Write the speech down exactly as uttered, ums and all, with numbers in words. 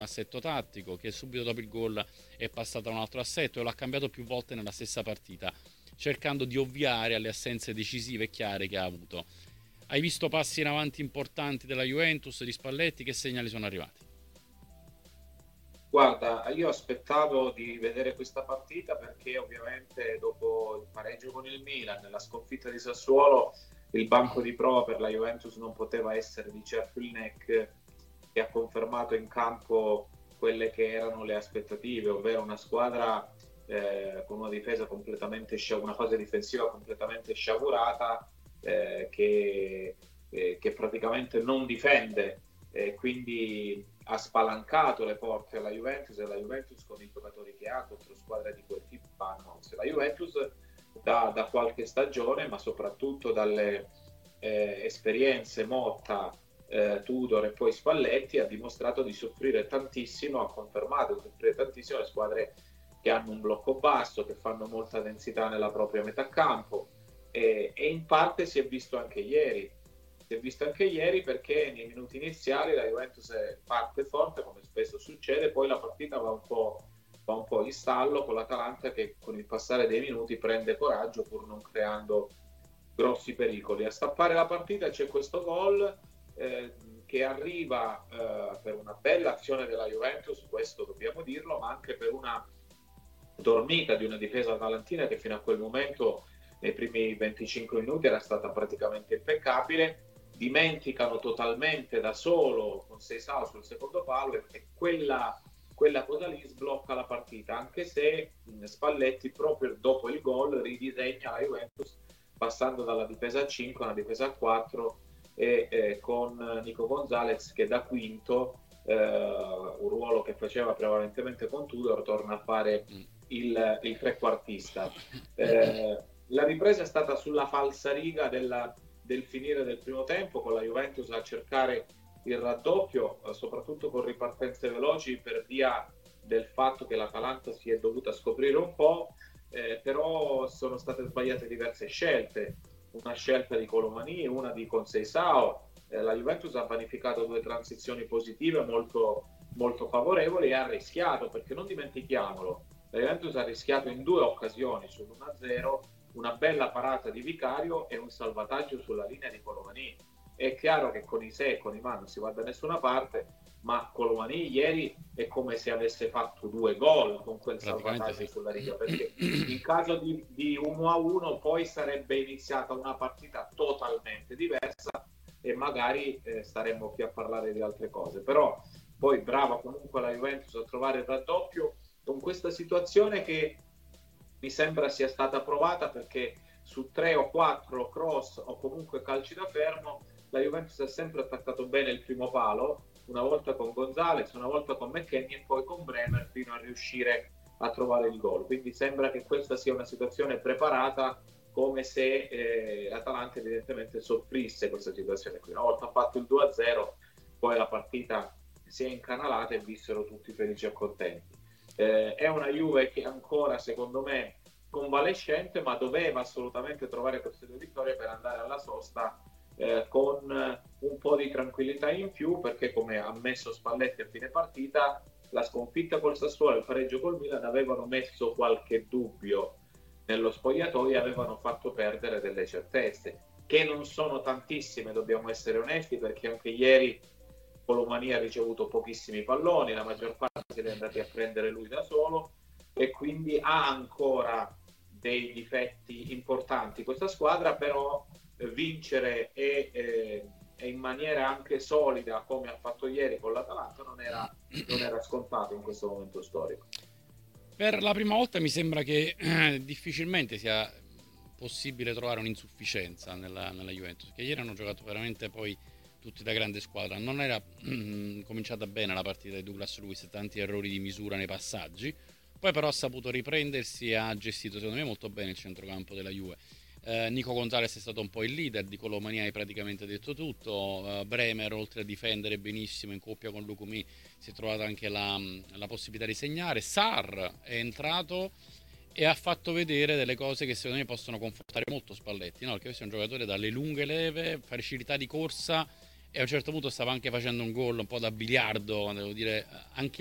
assetto tattico, che subito dopo il gol è passato a un altro assetto e l'ha cambiato più volte nella stessa partita, cercando di ovviare alle assenze decisive e chiare che ha avuto. Hai visto passi in avanti importanti della Juventus, di Spalletti? Che segnali sono arrivati? Guarda, io aspettavo di vedere questa partita perché ovviamente dopo il pareggio con il Milan, la sconfitta di Sassuolo, il banco di prova per la Juventus non poteva essere di certo il N E C, che ha confermato in campo quelle che erano le aspettative, ovvero una squadra eh, con una difesa completamente una fase difensiva completamente sciagurata, eh, che, eh, che praticamente non difende, eh, quindi ha spalancato le porte alla Juventus, e la Juventus con i giocatori che ha contro squadre di quel tipo fanno. Se la Juventus da, da qualche stagione, ma soprattutto dalle eh, esperienze Motta, eh, Tudor e poi Spalletti, ha dimostrato di soffrire tantissimo, ha confermato di soffrire tantissimo le squadre che hanno un blocco basso, che fanno molta densità nella propria metà campo, e, e in parte si è visto anche ieri. Si è visto anche ieri perché nei minuti iniziali la Juventus parte forte, come spesso succede, poi la partita va un po', va un po' in stallo con l'Atalanta che con il passare dei minuti prende coraggio pur non creando grossi pericoli. A stappare la partita c'è questo gol eh, che arriva eh, per una bella azione della Juventus, questo dobbiamo dirlo, ma anche per una dormita di una difesa atalantina che fino a quel momento nei primi venticinque minuti era stata praticamente impeccabile. Dimenticano totalmente da solo con Seisao sul secondo palo, e quella, quella cosa lì sblocca la partita, anche se Spalletti proprio dopo il gol ridisegna la Juventus passando dalla difesa a cinque a una difesa a quattro, e eh, con Nico Gonzalez che da quinto, eh, un ruolo che faceva prevalentemente con Tudor, torna a fare il, il trequartista. Eh, la ripresa è stata sulla falsariga della, del finire del primo tempo, con la Juventus a cercare il raddoppio, eh, soprattutto con ripartenze veloci per via del fatto che l'Atalanta si è dovuta scoprire un po', eh, però sono state sbagliate diverse scelte, una scelta di Colomani, una di Conceição. Eh, la Juventus ha vanificato due transizioni positive molto, molto favorevoli e ha rischiato, perché non dimentichiamolo, la Juventus ha rischiato in due occasioni sull'uno a zero, una bella parata di Vicario e un salvataggio sulla linea di Colomani. È chiaro che con i se e con i ma non si va da nessuna parte, ma Colomani ieri è come se avesse fatto due gol con quel salvataggio Sì. sulla riga, perché in caso di, di uno a uno poi sarebbe iniziata una partita totalmente diversa e magari eh, staremmo qui a parlare di altre cose. Però poi brava comunque la Juventus a trovare il raddoppio con questa situazione che mi sembra sia stata provata, perché su tre o quattro cross o comunque calci da fermo la Juventus ha sempre attaccato bene il primo palo, una volta con Gonzalez, una volta con McKennie e poi con Bremer, fino a riuscire a trovare il gol. Quindi sembra che questa sia una situazione preparata, come se eh, l'Atalanta evidentemente soffrisse questa situazione qui. Una volta fatto il due a zero, poi la partita si è incanalata e vissero tutti felici e contenti. Eh, è una Juve che ancora, secondo me, convalescente, ma doveva assolutamente trovare queste due vittorie per andare alla sosta eh, con un po' di tranquillità in più, perché come ha ammesso Spalletti a fine partita, la sconfitta col Sassuolo e il pareggio col Milan avevano messo qualche dubbio nello spogliatoio e avevano fatto perdere delle certezze, che non sono tantissime, dobbiamo essere onesti, perché anche ieri Colomani ha ricevuto pochissimi palloni, la maggior parte se li è andati a prendere lui da solo, e quindi ha ancora dei difetti importanti questa squadra, però eh, vincere e, eh, e in maniera anche solida come ha fatto ieri con l'Atalanta non era, non era scontato in questo momento storico. Per la prima volta mi sembra che eh, difficilmente sia possibile trovare un'insufficienza nella, nella Juventus, perché ieri hanno giocato veramente poi tutti da grande squadra. Non era mm, cominciata bene la partita di Douglas Luiz, tanti errori di misura nei passaggi, poi però ha saputo riprendersi e ha gestito secondo me molto bene il centrocampo della Juve. Eh, Nico Gonzalez è stato un po' il leader, di Colomani hai praticamente detto tutto. eh, Bremer, oltre a difendere benissimo in coppia con Lukumi, si è trovata anche la, la possibilità di segnare. Sarr è entrato e ha fatto vedere delle cose che secondo me possono confortare molto Spalletti, no? Perché questo è un giocatore dalle lunghe leve, facilità di corsa, e a un certo punto stava anche facendo un gol un po' da biliardo, devo dire, anche